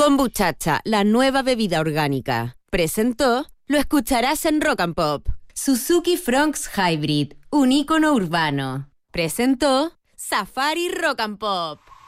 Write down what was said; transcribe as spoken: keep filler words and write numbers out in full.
Kombuchacha, la nueva bebida orgánica. Presentó, lo escucharás en Rock and Pop. Suzuki Fronx Hybrid, un ícono urbano. Presentó, Safari Rock and Pop.